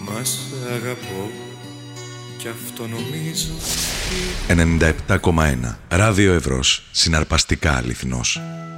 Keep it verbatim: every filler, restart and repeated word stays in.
Μα σ' αγαπώ κι αυτό νομίζω. ενενήντα επτά κόμμα ένα Ράδιο Εύρος, συναρπαστικά αληθινός.